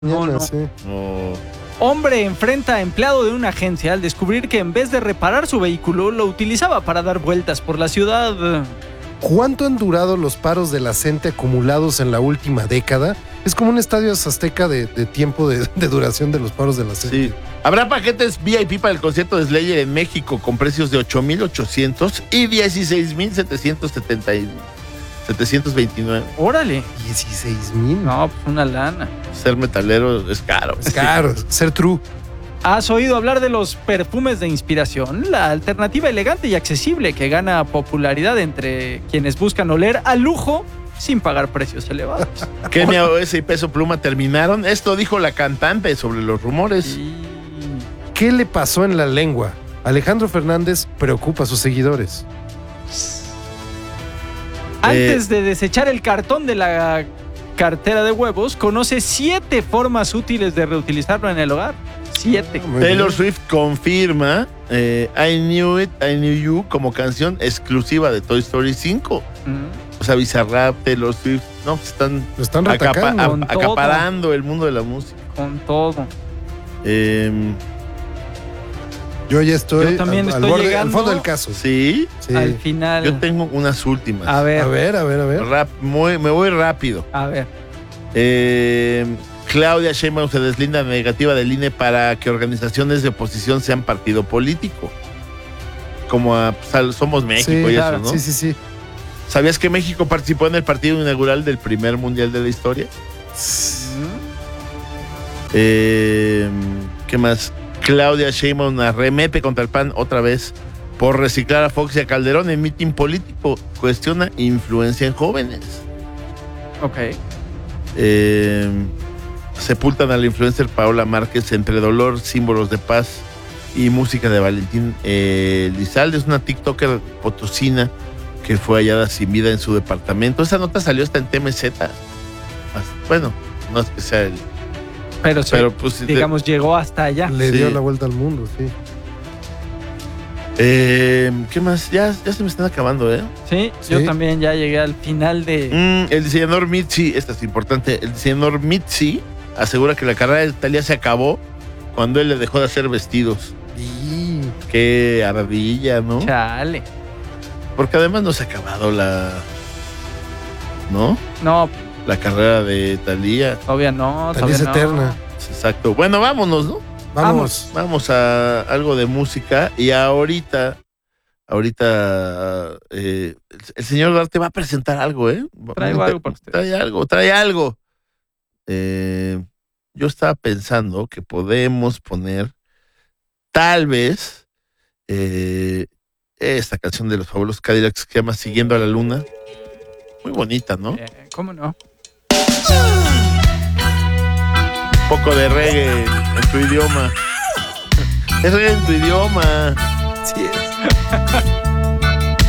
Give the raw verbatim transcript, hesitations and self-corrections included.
No, no. Sí. Oh. Hombre enfrenta a empleado de una agencia al descubrir que en vez de reparar su vehículo, lo utilizaba para dar vueltas por la ciudad. ¿Cuánto han durado los paros de la CENTE acumulados en la última década? Es como un estadio azteca de, de tiempo de, de duración de los paros de la CENTE. Sí. Habrá paquetes V I P para el concierto de Slayer en México con precios de ocho mil ochocientos y dieciséis mil setecientos veintinueve. Órale. dieciséis mil. No, pues una lana. Ser metalero es caro. Es caro. Ser true. ¿Has oído hablar de los perfumes de inspiración? La alternativa elegante y accesible que gana popularidad entre quienes buscan oler a lujo sin pagar precios elevados. Kenia O S y Peso Pluma terminaron. Esto dijo la cantante sobre los rumores. Y... ¿Qué le pasó en la lengua? Alejandro Fernández preocupa a sus seguidores. Antes de desechar el cartón de la cartera de huevos, conoce siete formas útiles de reutilizarlo en el hogar. Siete. Taylor Swift confirma eh, I Knew It, I Knew You como canción exclusiva de Toy Story cinco. Mm. O sea, Bizarrap, Taylor Swift, no, están, Lo están acapa- retacando. a- Con todo. acaparando el mundo de la música. Con todo. Eh, Yo ya estoy, Yo también al, al estoy borde, al llegando fondo del caso. sí, Sí. Al final. yo tengo unas últimas. A ver, A ver, a ver, a ver. Rap, muy- me voy rápido. a ver. Eh, Claudia Sheinbaum se deslinda negativa del I N E para que organizaciones de oposición sean partido político. Como a, pues, Somos México Sí, y claro, eso, ¿no? Sí, sí, sí. ¿Sabías que México participó en el partido inaugural del primer mundial de la historia? Eh, ¿Qué más? Claudia Sheinbaum arremete contra el P A N otra vez por reciclar a Fox y a Calderón en mitin político. Cuestiona influencia en jóvenes. Ok. Eh, sepultan a la influencer Paola Márquez entre dolor, símbolos de paz y música de Valentín eh, Lizalde. Es una TikToker potosina que fue hallada sin vida en su departamento. Esa nota salió hasta en T M Z. Bueno, no es que sea el... Pero, sí, Pero pues... digamos, llegó hasta allá. Le Sí. dio la vuelta al mundo, sí. Eh, ¿Qué más? Ya, ya se me están acabando, ¿eh? Sí, Sí. yo también ya llegué al final de... Mm, el diseñador Mitzi, esta es importante, el diseñador Mitzi asegura que la carrera de Thalía se acabó cuando él le dejó de hacer vestidos. Y... Qué ardilla, ¿no? Chale. Porque además no se ha acabado la... ¿No? No, La carrera de Thalía. todavía no, Thalía todavía es no. eterna. Exacto. Bueno, vámonos, ¿no? Vamos. Vamos a algo de música y ahorita... Ahorita eh, el, el señor Duarte va a presentar algo, ¿eh? Traigo algo para ustedes. Trae algo, trae algo. Eh, yo estaba pensando que podemos poner, tal vez, eh, esta canción de los fabulosos Cadillacs que se llama Siguiendo a la Luna. Muy bonita, ¿no? Eh, ¿Cómo no? Un poco de reggae en tu idioma. Es reggae en tu idioma. Sí es.